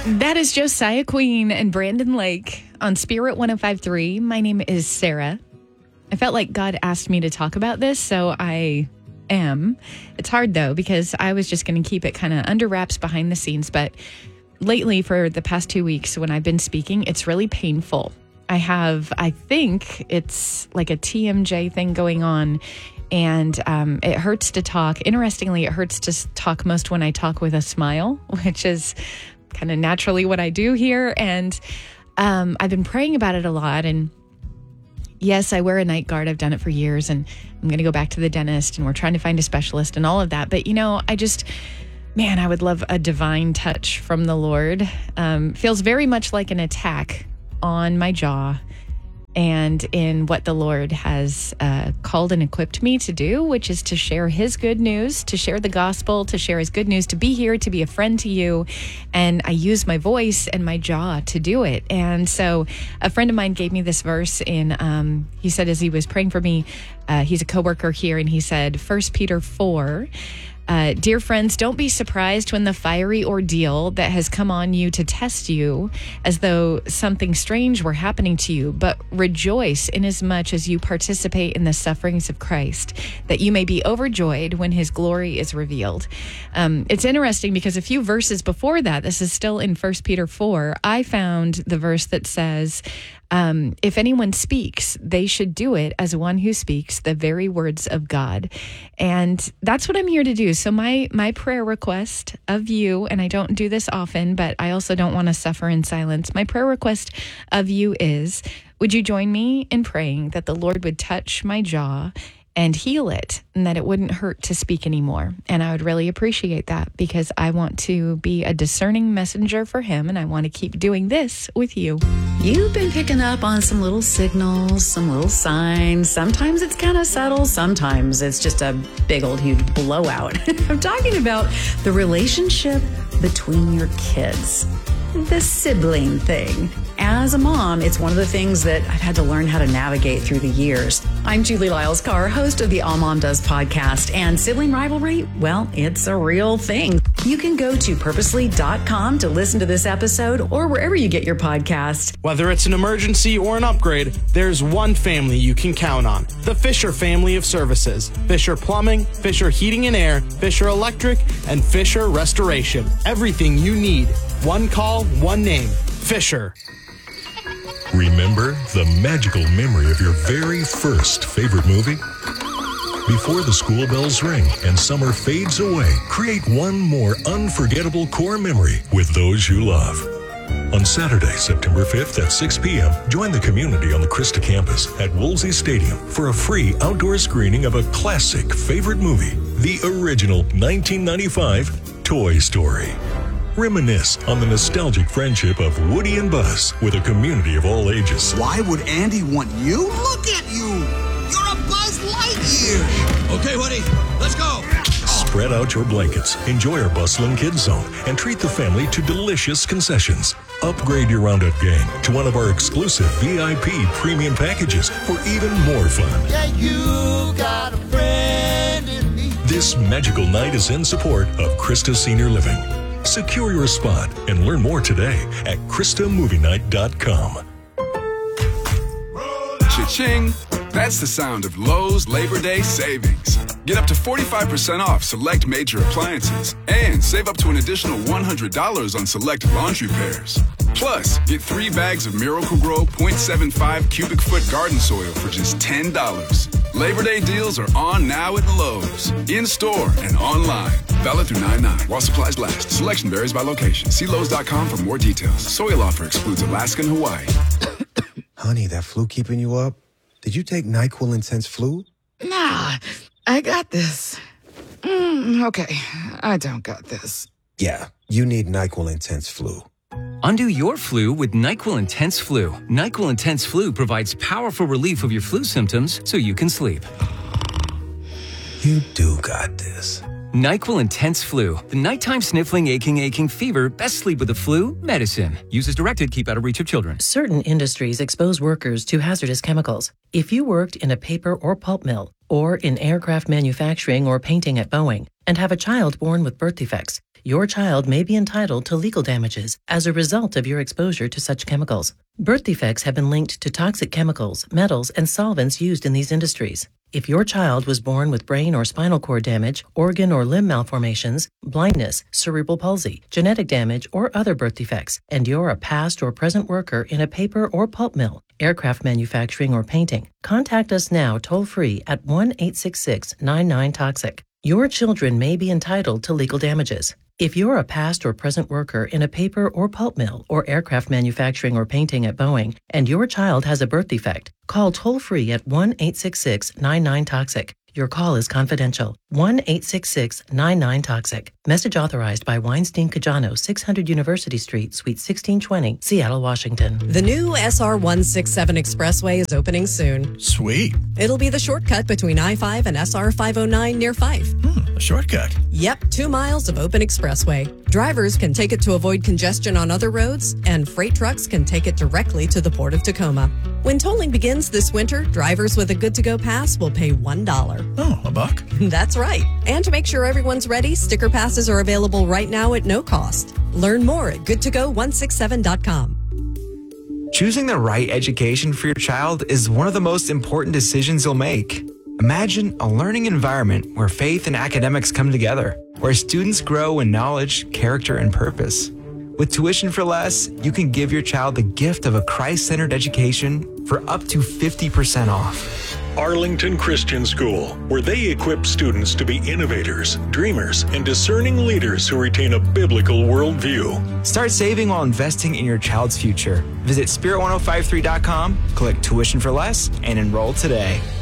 That is Josiah Queen and Brandon Lake on Spirit 105.3. My name is Sarah. I felt like God asked me to talk about this, so I am. It's hard, though, because I was just going to keep it kind of under wraps behind the scenes. But lately, for the past 2 weeks, when I've been speaking, it's really painful. I think it's like a TMJ thing going on, and it hurts to talk. Interestingly, it hurts to talk most when I talk with a smile, which is kind of naturally what I do here. And I've been praying about it a lot. And yes, I wear a night guard. I've done it for years, and I'm going to go back to the dentist, and we're trying to find a specialist and all of that. But, I would love a divine touch from the Lord. Feels very much like an attack on my jaw and in what the Lord has called and equipped me to do, which is to share his good news, to share the gospel, to share his good news, to be here, to be a friend to you. And I use my voice and my jaw to do it. And so a friend of mine gave me this verse he said, as he was praying for me, he's a coworker here, and he said, 1 Peter 4, dear friends, don't be surprised when the fiery ordeal that has come on you to test you as though something strange were happening to you, but rejoice inasmuch as you participate in the sufferings of Christ, that you may be overjoyed when his glory is revealed. It's interesting because a few verses before that, this is still in 1 Peter 4, I found the verse that says, if anyone speaks, they should do it as one who speaks the very words of God. And that's what I'm here to do. So my prayer request of you, and I don't do this often, but I also don't want to suffer in silence. My prayer request of you is, would you join me in praying that the Lord would touch my jaw and heal it, and that it wouldn't hurt to speak anymore? And I would really appreciate that, because I want to be a discerning messenger for him, and I want to keep doing this with you. You've been picking up on some little signals, some little signs. Sometimes it's kind of subtle. Sometimes it's just a big old huge blowout. I'm talking about the relationship between your kids, the sibling thing. As a mom, it's one of the things that I've had to learn how to navigate through the years. I'm Julie Lyles-Carr, host of the All Mom Does podcast, and sibling rivalry, well, it's a real thing. You can go to purposely.com to listen to this episode, or wherever you get your podcast. Whether it's an emergency or an upgrade, there's one family you can count on. The Fisher family of services. Fisher Plumbing, Fisher Heating and Air, Fisher Electric, and Fisher Restoration. Everything you need. One call, one name. Fisher. Remember the magical memory of your very first favorite movie? Before the school bells ring and summer fades away, create one more unforgettable core memory with those you love. On Saturday, September 5th at 6 p.m., join the community on the Christa campus at Woolsey Stadium for a free outdoor screening of a classic favorite movie, the original 1995 Toy Story. Reminisce on the nostalgic friendship of Woody and Buzz with a community of all ages. Why would Andy want you? Look at you! You're a Buzz Lightyear! Okay, Woody, let's go! Spread out your blankets, enjoy our bustling kids zone, and treat the family to delicious concessions. Upgrade your Roundup gang to one of our exclusive VIP premium packages for even more fun. Yeah, you got a friend in me. This magical night is in support of Christa Senior Living. Secure your spot and learn more today at ChristaMovieNight.com. Cha-ching! That's the sound of Lowe's Labor Day savings. Get up to 45% off select major appliances and save up to an additional $100 on select laundry pairs. Plus, get 3 bags of Miracle-Gro 0.75 cubic foot garden soil for just $10. Labor Day deals are on now at Lowe's, in-store and online. Valid through 9/9 while supplies last. Selection varies by location. See Lowe's.com for more details. Soil offer excludes Alaska and Hawaii. Honey, that flu keeping you up? Did you take NyQuil Intense Flu? Nah, I got this. Okay, I don't got this. Yeah, you need NyQuil Intense Flu. Undo your flu with NyQuil Intense Flu. NyQuil Intense Flu provides powerful relief of your flu symptoms so you can sleep. You do got this. NyQuil Intense Flu. The nighttime sniffling, aching fever. Best sleep with the flu medicine. Use as directed. Keep out of reach of children. Certain industries expose workers to hazardous chemicals. If you worked in a paper or pulp mill, or in aircraft manufacturing or painting at Boeing, and have a child born with birth defects, your child may be entitled to legal damages as a result of your exposure to such chemicals. Birth defects have been linked to toxic chemicals, metals, and solvents used in these industries. If your child was born with brain or spinal cord damage, organ or limb malformations, blindness, cerebral palsy, genetic damage, or other birth defects, and you're a past or present worker in a paper or pulp mill, aircraft manufacturing, or painting, contact us now toll-free at 1-866-99-TOXIC. Your children may be entitled to legal damages. If you're a past or present worker in a paper or pulp mill or aircraft manufacturing or painting at Boeing, and your child has a birth defect, call toll-free at 1-866-99-TOXIC. Your call is confidential. 1-866-99-TOXIC. Message authorized by Weinstein Cajano, 600 University Street, Suite 1620, Seattle, Washington. The new SR 167 Expressway is opening soon. Sweet. It'll be the shortcut between I-5 and SR 509 near 5. A shortcut. Yep, 2 miles of open expressway. Drivers can take it to avoid congestion on other roads, and freight trucks can take it directly to the Port of Tacoma. When tolling begins this winter, drivers with a good-to-go pass will pay $1. Oh, $1? That's right. And to make sure everyone's ready, sticker passes are available right now at no cost. Learn more at goodtogo167.com. Choosing the right education for your child is one of the most important decisions you'll make. Imagine a learning environment where faith and academics come together, where students grow in knowledge, character, and purpose. With Tuition for Less, you can give your child the gift of a Christ-centered education for up to 50% off. Arlington Christian School, where they equip students to be innovators, dreamers, and discerning leaders who retain a biblical worldview. Start saving while investing in your child's future. Visit spirit1053.com, click Tuition for Less, and enroll today.